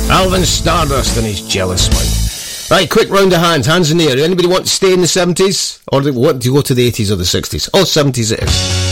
Alvin Stardust and his Jealous Mind. Right, quick round of hands. Hands in the air. Anybody want to stay in the 70s? Or want to go to the 80s or the 60s? Oh, 70s it is.